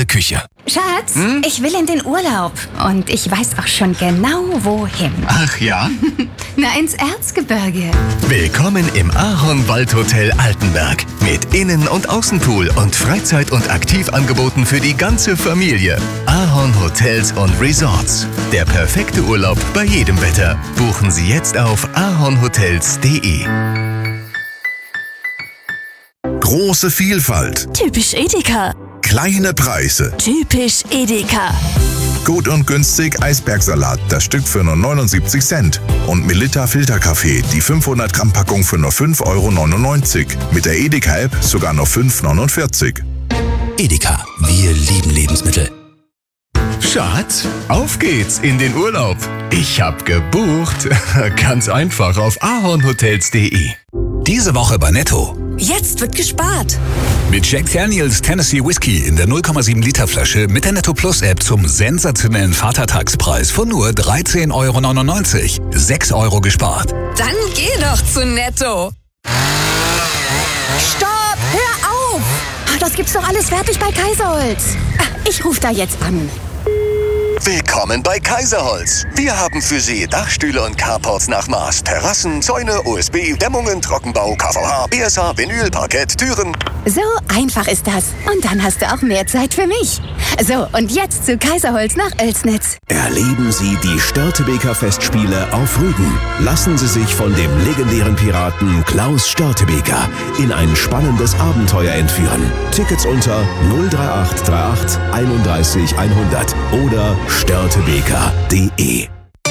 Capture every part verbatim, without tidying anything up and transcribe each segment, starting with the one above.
eure Küche. Schatz, hm? ich will in den Urlaub. Und ich weiß auch schon genau, wohin. Ach ja? Na, ins Erzgebirge. Willkommen im Ahorn-Waldhotel Altenberg. Mit Innen- und Außenpool und Freizeit- und Aktivangeboten für die ganze Familie. Ahorn Hotels und Resorts. Der perfekte Urlaub bei jedem Wetter. Buchen Sie jetzt auf ahornhotels punkt de. Große Vielfalt. Typisch Edeka. Kleine Preise. Typisch Edeka. Gut und günstig Eisbergsalat, das Stück für nur neunundsiebzig Cent. Und Melitta Filterkaffee, die fünfhundert Gramm Packung für nur fünf Euro neunundneunzig. Mit der Edeka-App sogar nur fünf Euro neunundvierzig. Edeka, wir lieben Lebensmittel. Schatz, auf geht's in den Urlaub. Ich hab gebucht. Ganz einfach auf ahornhotels punkt de. Diese Woche bei Netto. Jetzt wird gespart. Mit Jack Daniels Tennessee Whiskey in der null Komma sieben Liter Flasche mit der Netto Plus App zum sensationellen Vatertagspreis von nur dreizehn Euro neunundneunzig. sechs Euro gespart. Dann geh doch zu Netto. Stopp! Hör auf! Das gibt's doch alles fertig bei Kaiserholz. Ich rufe da jetzt an. Willkommen bei Kaiserholz. Wir haben für Sie Dachstühle und Carports nach Maß, Terrassen, Zäune, O S B, Dämmungen, Trockenbau, K V H, B S H, Vinyl, Parkett, Türen. So einfach ist das. Und dann hast du auch mehr Zeit für mich. So, und jetzt zu Kaiserholz nach Oelsnitz. Erleben Sie die Störtebeker Festspiele auf Rügen. Lassen Sie sich von dem legendären Piraten Klaus Störtebeker in ein spannendes Abenteuer entführen. Tickets unter null drei acht drei acht einunddreißig hundert oder störtebeker punkt de.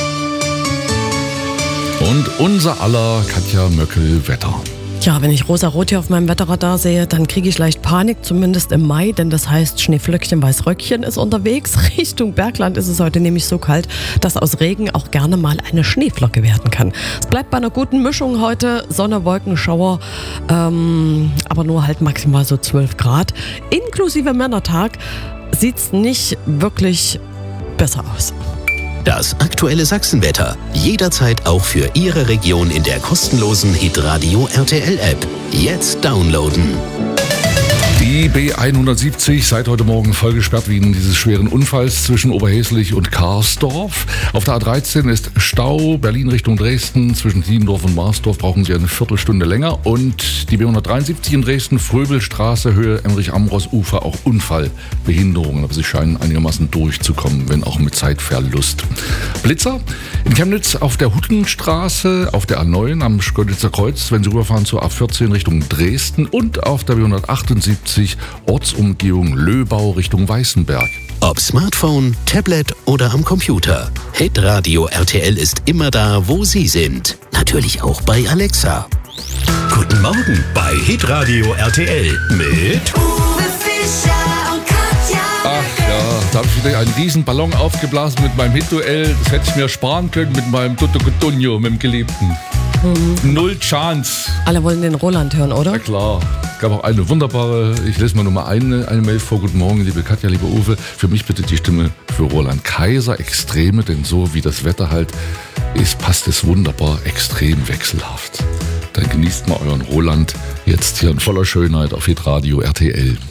Und unser aller Katja Möckel-Wetter. Ja, wenn ich rosa-rot hier auf meinem Wetterradar sehe, dann kriege ich leicht Panik, zumindest im Mai, denn das heißt, Schneeflöckchen, Weißröckchen ist unterwegs. Richtung Bergland ist es heute nämlich so kalt, dass aus Regen auch gerne mal eine Schneeflocke werden kann. Es bleibt bei einer guten Mischung heute, Sonne, Wolken, Schauer, ähm, aber nur halt maximal so zwölf Grad. Inklusive Männertag sieht's nicht wirklich besser aus. Das aktuelle Sachsenwetter. Jederzeit auch für Ihre Region in der kostenlosen Hitradio R T L App. Jetzt downloaden. Die B hundertsiebzig seit heute Morgen vollgesperrt wegen dieses schweren Unfalls zwischen Oberhäslich und Karsdorf. Auf der A dreizehn ist Stau, Berlin Richtung Dresden. Zwischen Diendorf und Marsdorf brauchen Sie eine Viertelstunde länger. Und die B hundertdreiundsiebzig in Dresden, Fröbelstraße, Höhe Emmerich-Ambros-Ufer, auch Unfallbehinderungen. Aber sie scheinen einigermaßen durchzukommen, wenn auch mit Zeitverlust. Blitzer in Chemnitz auf der Huttenstraße, auf der A neun am Schkeuditzer Kreuz, wenn Sie rüberfahren zur A vierzehn Richtung Dresden und auf der B hundertachtundsiebzig Ortsumgehung Löbau Richtung Weißenberg. Ob Smartphone, Tablet oder am Computer. Hitradio R T L ist immer da, wo Sie sind. Natürlich auch bei Alexa. Guten Morgen bei Hitradio R T L mit Uwe Fischer und Katja. Ach ja, da habe ich wieder einen riesen Ballon aufgeblasen mit meinem Hit-Duell. Das hätte ich mir sparen können mit meinem Toto Cotugno, mit dem Geliebten. Mhm. Null Chance. Alle wollen den Roland hören, oder? Na klar. Es gab auch eine wunderbare, ich lese mal nur mal eine, eine Mail vor. Guten Morgen, liebe Katja, lieber Uwe. Für mich bitte die Stimme für Roland Kaiser, Extreme, denn so wie das Wetter halt ist, passt es wunderbar, extrem wechselhaft. Dann genießt mal euren Roland jetzt hier in voller Schönheit auf Hitradio R T L.